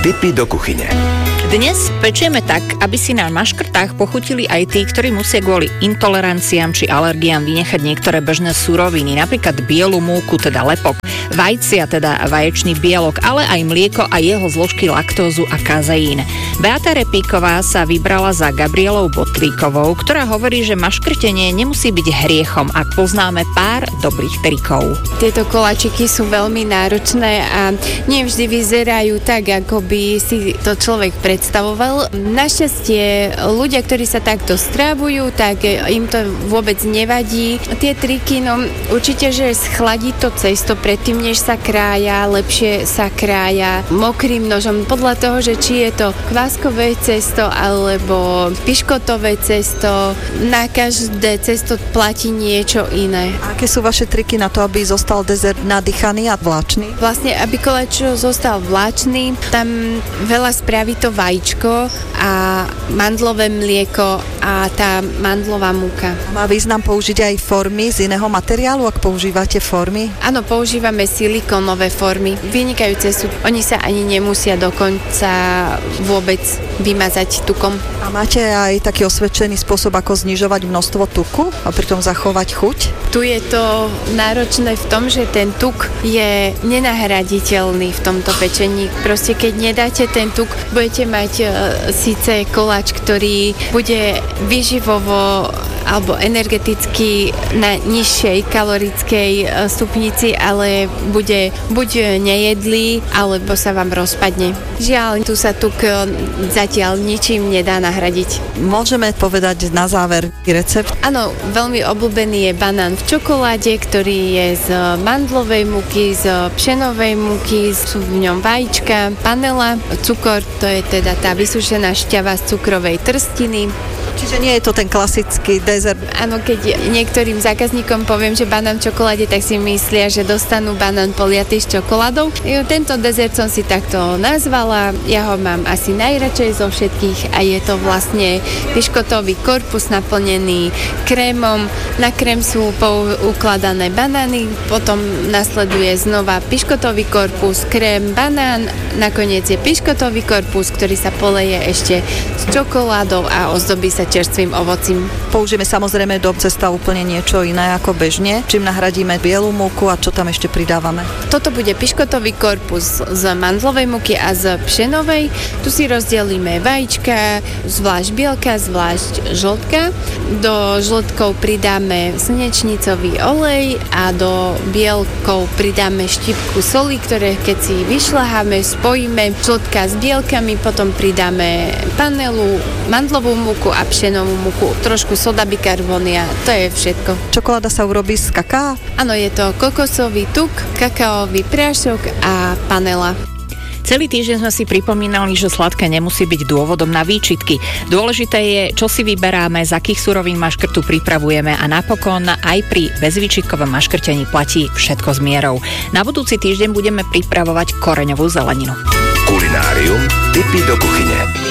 Tipy do kuchyne. Dnes pečieme tak, aby si na maškrtách pochutili aj tí, ktorí musia kvôli intoleranciám či alergiám vynechať niektoré bežné suroviny, napríklad bielu múku, teda lepok, vajcia, teda vaječný bielok, ale aj mlieko a jeho zložky laktózu a kazeín. Beata Repíková sa vybrala za Gabrielou Botlíkovou, ktorá hovorí, že maškrtenie nemusí byť hriechom, ak poznáme pár dobrých trikov. Tieto koláčiky sú veľmi náročné a nevždy vyzerajú tak, ako by si to človek predstavoval. Našťastie ľudia, ktorí sa takto strávujú, tak im to vôbec nevadí. Tie triky, no určite, že schladiť to cesto predtým, než sa krája, lepšie sa krája mokrým nožom, podľa toho, že či je to kváskové cesto alebo piškotové cesto. Na každé cesto platí niečo iné. Aké sú vaše triky na to, aby zostal dezert nadýchaný a vláčny? Vlastne, aby koláč zostal vláčny, tam veľa spraví to vajíčko a mandlové mlieko a tá mandlová múka. Má význam použiť aj formy z iného materiálu, ak používate formy? Áno, používame silikónové formy. Vynikajúce sú. Oni sa ani nemusia dokonca vôbec vymazať tukom. A máte aj taký osvedčený spôsob, ako znižovať množstvo tuku a pritom zachovať chuť? Tu je to náročné v tom, že ten tuk je nenahraditeľný v tomto pečení. Proste keď nedáte ten tuk, budete mať síce koláč, ktorý bude výživovo alebo energeticky na nižšej kalorickej stupnici, ale bude buď nejedlý, alebo sa vám rozpadne. Žiaľ, tu sa tuk zatiaľ ničím nedá nahradiť. Môžeme povedať na záver recept? Áno, veľmi obľúbený je banán v čokoláde, ktorý je z mandlovej múky, z pšenovej múky, sú v ňom vajíčka, panela, cukor, to je teda tá vysušená šťava z cukrovej trstiny. Čiže nie je to ten klasický dezert. Áno, keď niektorým zákazníkom poviem, že banán v čokoláde, tak si myslia, že dostanú banán poliatý s čokoládou. Tento dezert som si takto nazvala. Ja ho mám asi najradšej zo všetkých a je to vlastne piškotový korpus naplnený krémom. Na krém sú ukladané banány, potom nasleduje znova piškotový korpus, krém, banán, nakoniec je piškotový korpus, ktorý sa poleje ešte s čokoládou a ozdobí sa čerstvým ovocím. Použijeme samozrejme do cesta úplne niečo iné ako bežne, čím nahradíme bielu múku a čo tam ešte pridávame. Toto bude piškotový korpus z mandlovej múky a z pšenovej. Tu si rozdelíme vajíčka, zvlášť bielka, zvlášť žltka. Do žltkov pridáme slnečnicový olej a do bielkov pridáme štipku soli, ktoré keď si vyšľaháme, spojíme žltka s bielkami, potom pridáme panelu, mandlovú múku a pšenovú múku, trošku soda bikarbónia, to je všetko. Čokoláda sa urobí z kaká? Áno, je to kokosový tuk, kakaový prášok a panela. Celý týždeň sme si pripomínali, že sladké nemusí byť dôvodom na výčitky. Dôležité je, čo si vyberáme, z akých surovín maškrtu pripravujeme a napokon aj pri bezvýčitkovom maškrtení platí všetko s mierou. Na budúci týždeň budeme pripravovať koreňovú zeleninu. Kulinárium, tipy do kuchyne.